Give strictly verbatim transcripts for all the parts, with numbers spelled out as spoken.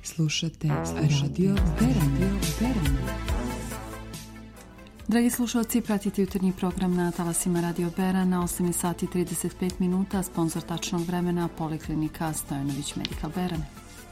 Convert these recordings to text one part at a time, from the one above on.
Slušate Radio Beranje. Dragi slušalci, pratite jutarnji program na talasima Radio Bera na osam sati i trideset pet minuta, sponsor tačnog vremena Poliklinika Stojanović Medical Beran.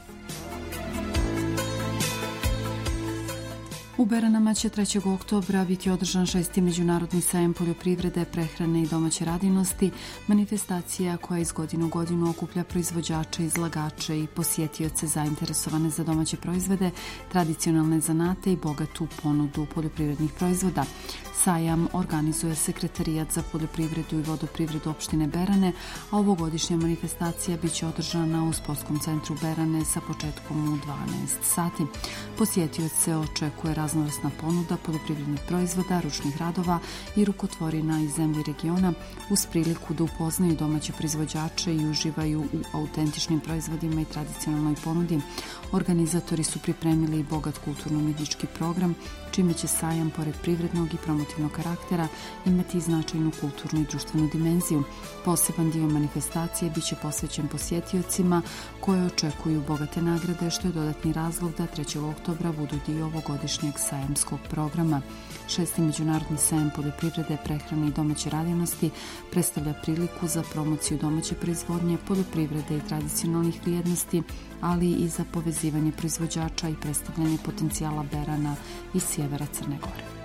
U Beranama će trećeg oktobra biti održan šesti međunarodni sajam poljoprivrede, prehrane i domaće radinosti, manifestacija koja iz godine u godinu okuplja proizvođače, izlagače i posjetioce zainteresovane za domaće proizvode, tradicionalne zanate i bogatu ponudu poljoprivrednih proizvoda. Sajam organizuje Sekretarijat za poljoprivredu i vodoprivredu opštine Berane, a ovogodišnja manifestacija biće održana u Sportskom centru Berane sa početkom u dvanaest sati. Posjetioce očekuje raznovrsna ponuda poljoprivrednih proizvoda, ručnih radova i rukotvorina iz zemlje regiona, uz priliku da upoznaju domaće proizvođače i uživaju u autentičnim proizvodima i tradicionalnoj ponudi. Organizatori su pripremili bogat kulturno-umjetnički program, čime će sajam, pored privrednog i promotivnog karaktera, imati značajnu kulturnu i društvenu dimenziju. Poseban dio manifestacije biće posvećen posjetiocima koje očekuju bogate nagrade, što je dodatni razlog da trećeg oktobra budu dio ovogodišnjeg sajamskog programa. Šesti međunarodni sajam poljoprivrede, prehrane i domaće radinosti predstavlja priliku za promociju domaće proizvodnje, poljoprivrede i tradicionalnih vrijednosti, ali i za povezivanje proizvođača i predstavljanje potencijala Berana i sjevera Crne Gore.